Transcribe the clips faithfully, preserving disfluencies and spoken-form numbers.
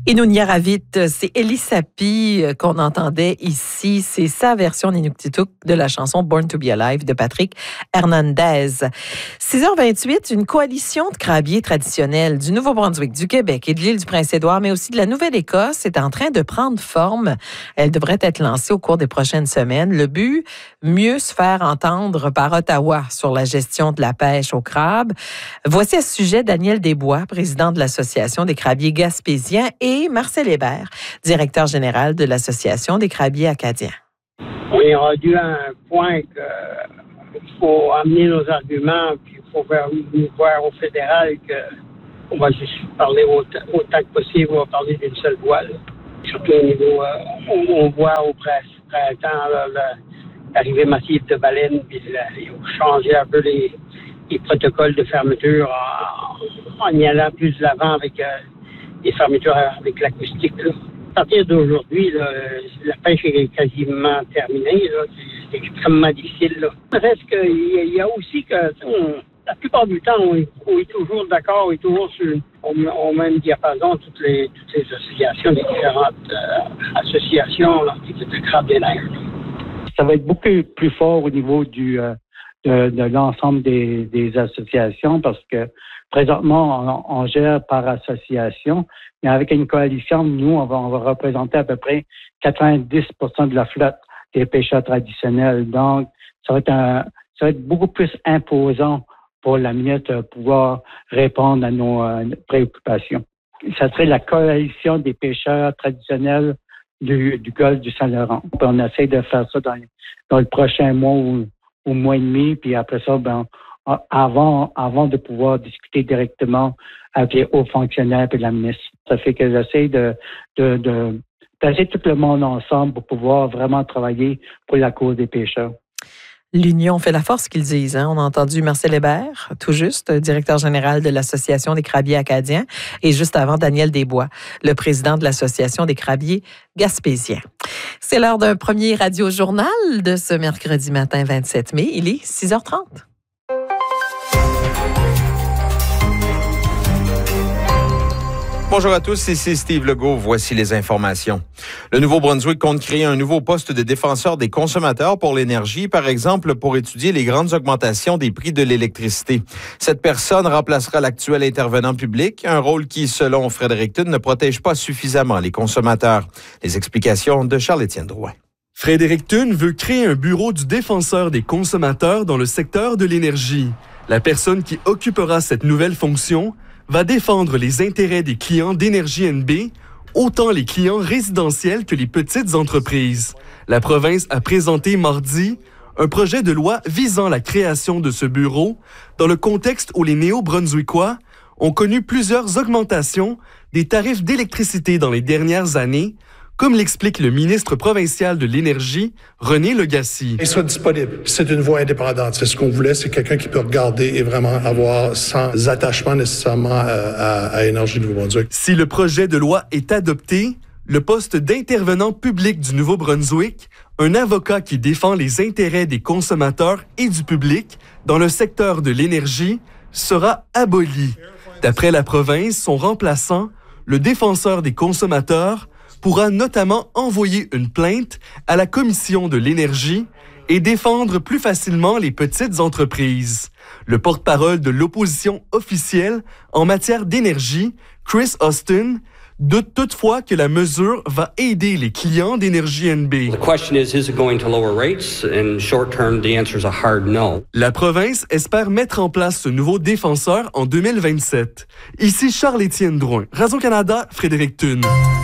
Inounia Ravit, c'est Elie Sapi qu'on entendait ici. C'est sa version Inuktitut de la chanson Born to be Alive de Patrick Hernandez. six heures vingt-huit, une coalition de crabiers traditionnels du Nouveau-Brunswick, du Québec et de l'île du Prince-Édouard, mais aussi de la Nouvelle-Écosse, est en train de prendre forme. Elle devrait être lancée au cours des prochaines semaines. Le but, mieux se faire entendre par Ottawa sur la gestion de la pêche au crabe. Voici à ce sujet Daniel Desbois, président de l'Association des crabiers gaspésiens, et Marcel Hébert, directeur général de l'Association des crabiers acadiens. Oui, on a dû à un point qu'il faut amener nos arguments, puis il faut voir, voir au fédéral qu'on va juste parler autant, autant que possible, on va parler d'une seule voix. Là. Surtout au niveau, euh, on, on voit au printemps là, l'arrivée massive de baleines, puis il faut changer un peu les, les protocoles de fermeture en, en y allant plus de l'avant avec... Euh, des fermetures avec l'acoustique. Là. À partir d'aujourd'hui, là, la pêche est quasiment terminée. Là. C'est, c'est extrêmement difficile. Là. Reste qu'il y a aussi que on, la plupart du temps, on est, on est toujours d'accord, on est toujours sur, au, au même diapason, toutes les, toutes les associations, les différentes euh, associations là, de crabe des neiges. Ça va être beaucoup plus fort au niveau du euh, de, de l'ensemble des, des associations parce que présentement, on, on gère par association, mais avec une coalition, nous, on va, on va représenter à peu près quatre-vingt-dix pour cent de la flotte des pêcheurs traditionnels. Donc, ça va être, un, ça va être beaucoup plus imposant pour la minute de pouvoir répondre à nos, à nos préoccupations. Ça serait la coalition des pêcheurs traditionnels du, du golfe du Saint-Laurent. Puis on essaie de faire ça dans, dans le prochain mois ou, ou mois et demi, puis après ça, ben, Avant, avant de pouvoir discuter directement avec les hauts fonctionnaires et la ministre. Ça fait que j'essaie de, de, de placer tout le monde ensemble pour pouvoir vraiment travailler pour la cause des pêcheurs. L'union fait la force, qu'ils disent. Hein? On a entendu Marcel Hébert, tout juste, directeur général de l'Association des crabiers acadiens, et juste avant, Daniel Desbois, le président de l'Association des crabiers gaspésiens. C'est l'heure d'un premier radio-journal de ce mercredi matin vingt-sept mai. Il est six heures trente. Bonjour à tous, ici Steve Legault. Voici les informations. Le Nouveau-Brunswick compte créer un nouveau poste de défenseur des consommateurs pour l'énergie, par exemple pour étudier les grandes augmentations des prix de l'électricité. Cette personne remplacera l'actuel intervenant public, un rôle qui, selon Fredericton, ne protège pas suffisamment les consommateurs. Les explications de Charles-Étienne Drouin. Fredericton veut créer un bureau du défenseur des consommateurs dans le secteur de l'énergie. La personne qui occupera cette nouvelle fonction va défendre les intérêts des clients d'Énergie N B, autant les clients résidentiels que les petites entreprises. La province a présenté mardi un projet de loi visant la création de ce bureau dans le contexte où les Néo-Brunswickois ont connu plusieurs augmentations des tarifs d'électricité dans les dernières années, comme l'explique le ministre provincial de l'Énergie, René Legacy. Il soit disponible. C'est une voie indépendante. C'est ce qu'on voulait, c'est quelqu'un qui peut regarder et vraiment avoir sans attachement nécessairement à, à, à Énergie Nouveau-Brunswick. Si le projet de loi est adopté, le poste d'intervenant public du Nouveau-Brunswick, un avocat qui défend les intérêts des consommateurs et du public dans le secteur de l'énergie, sera aboli. D'après la province, son remplaçant, le défenseur des consommateurs, pourra notamment envoyer une plainte à la Commission de l'énergie et défendre plus facilement les petites entreprises. Le porte-parole de l'opposition officielle en matière d'énergie, Chris Austin, doute toutefois que la mesure va aider les clients d'Énergie N B. The question is, is it going to lower rates? In short term, the answer is a hard no. La province espère mettre en place ce nouveau défenseur en deux mille vingt-sept. Ici Charles-Étienne Drouin, Radio-Canada, Fredericton.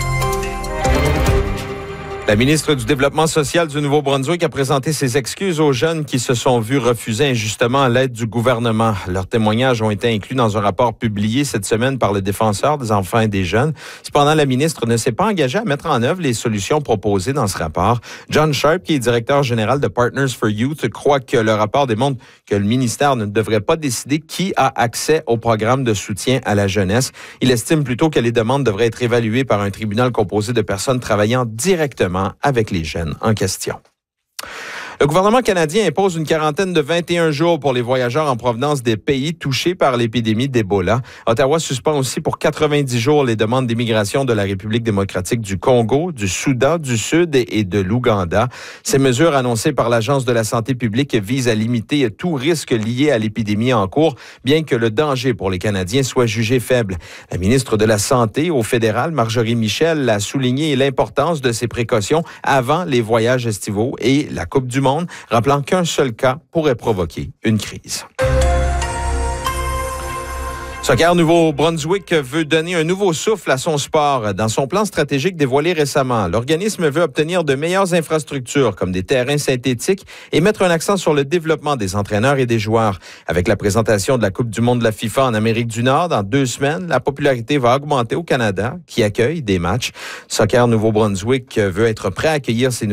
La ministre du Développement social du Nouveau-Brunswick a présenté ses excuses aux jeunes qui se sont vus refuser injustement l'aide du gouvernement. Leurs témoignages ont été inclus dans un rapport publié cette semaine par le Défenseur des enfants et des jeunes. Cependant, la ministre ne s'est pas engagée à mettre en œuvre les solutions proposées dans ce rapport. John Sharp, qui est directeur général de Partners for Youth, croit que le rapport démontre que le ministère ne devrait pas décider qui a accès au programme de soutien à la jeunesse. Il estime plutôt que les demandes devraient être évaluées par un tribunal composé de personnes travaillant directement avec les jeunes en question. Le gouvernement canadien impose une quarantaine de vingt et un jours pour les voyageurs en provenance des pays touchés par l'épidémie d'Ebola. Ottawa suspend aussi pour quatre-vingt-dix jours les demandes d'immigration de la République démocratique du Congo, du Soudan du Sud et de l'Ouganda. Ces mesures annoncées par l'Agence de la santé publique visent à limiter tout risque lié à l'épidémie en cours, bien que le danger pour les Canadiens soit jugé faible. La ministre de la Santé au fédéral, Marjorie Michel, a souligné l'importance de ces précautions avant les voyages estivaux et la Coupe du Monde, rappelant qu'un seul cas pourrait provoquer une crise. Soccer Nouveau-Brunswick veut donner un nouveau souffle à son sport. Dans son plan stratégique dévoilé récemment, l'organisme veut obtenir de meilleures infrastructures comme des terrains synthétiques et mettre un accent sur le développement des entraîneurs et des joueurs. Avec la présentation de la Coupe du monde de la FIFA en Amérique du Nord dans deux semaines, la popularité va augmenter au Canada qui accueille des matchs. Soccer Nouveau-Brunswick veut être prêt à accueillir ces